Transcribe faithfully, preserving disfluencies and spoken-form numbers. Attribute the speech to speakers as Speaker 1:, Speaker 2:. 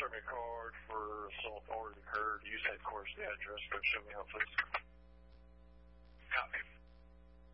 Speaker 1: permit card for assault already occurred. Use that course the address, but show me how, please.
Speaker 2: Copy.